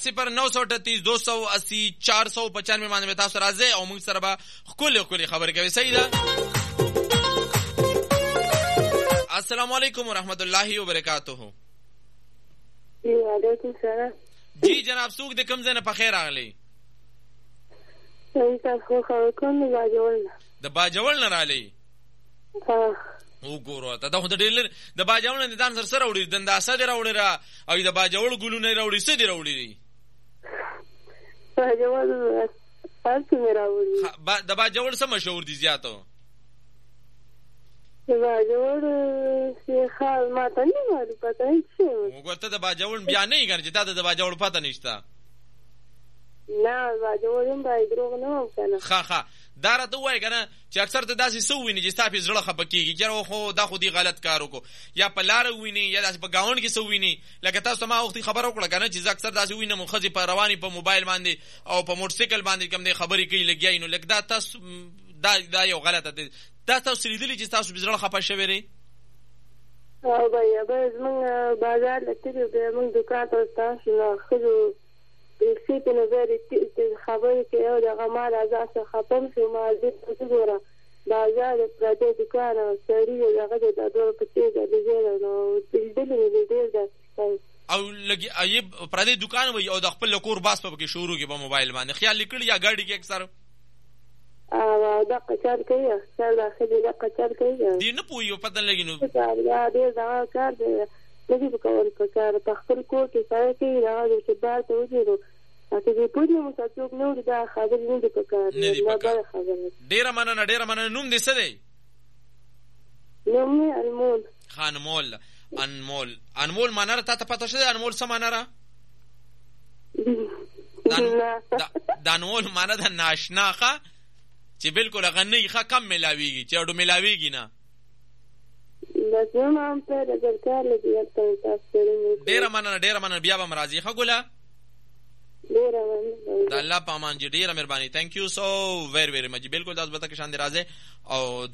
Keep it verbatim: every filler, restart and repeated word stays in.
صفر نو سو اٹھتیس دو سو اسی چار سو پچانوے باندې تاسو راځي او موږ سره به خپل خپل خبرې کوي. صحیح ده. السلام علیکم ورحمۃ اللہ وبرکاتہ. وعلیکم السلام. جی جناب څوک د کوم ځای نه په خیر راغلی؟ تاسو خو کوم نه باجوړ د باجوړ نه راغلی؟ ها وګوره ته دا خو د ډېر د باجوړ نه ځان سره سره وړي دنداسه دی راوړي را او د باجوړ ګلونه راوړي څه دی راوړي؟ باجوړ تاسو نه راوړي. د باجوړ څه مشهور دي زیاتو؟ د باجوړ څه خال ماته نه معلومه پته هیڅ. وګوره ته د باجوړ بیا نه یې ګڼې چې تا د باجوړ پته نشته. نه باجوړ هم باید دروغ نه وم کنه. ښه ښه دا راته ووایه که نه چې اکثر ته داسې څه وویني چې ستا پې زړه خفه کېږي چې یاره خو دا خو دې غلط کار وکړو، یا په لاره وویني یا داسې په ګاونډ کې څه وویني. لکه تاسو ته ما وختي خبره وکړه که نه چې زه اکثر داسې ووینم ښځې په روانې په موبایل باندې او په موټرسایکل باندې کوم دی خبرې کوي لګیا وي، نو لږ دا تاسو دا دا یو غلطه دی. دا تاسو لیدلي چې تاسو پې زړه خفه شوی دی؟ او بیا به زموږ بازار له تللو بیا موږ دوکان ته ستاسو نه ښځو پیسې په نظر خبرې کوي او دغه ما راځه څه خفه م شو ما دې ته ګوره بازار د پردی دوکان او سړي دغه د دا دواړه په څېر ده لیدلی نو لیدلي مې دي ډېر داسې او لګي ایب پردی دوکان وي او د خپل کور باس په کې شروع کې په موبایل باندې خیال لیکل یا ګاډي کې اکثر او دغه کار کوي اکثر داخلي دغه کار کوي دی نه پوهېږي پته نه لګي. نو دا ډېر دغه کار دی نه دي کول پکار په خپل کور کې سړی کوي دغه چې بهر ته وځي نو اته دې پوهېږي مو چې څوک نه وړي دا خبرې نه دي پکار نه دي پکار. خبره ډېره مننه ډېره مننه. نوم دې څه دی؟ نوم مې انمول. ښه انمول انمول انمول معنا را تا ته پته شوې ده انمول څه معنا را؟ د انمول معنا ده ناشنا ښه چې بالکل هغه نه یې ښه کم میلاویږي چې اډو میلاویږي نه. ډېره مننه ډېره مننه. بیا به م راځي ښه ګله. د الله په امان جي ډېره مهرباني. تھینک یو سو ویری ویری مچ. بالکل تاسو به ته کې شان دې راځي او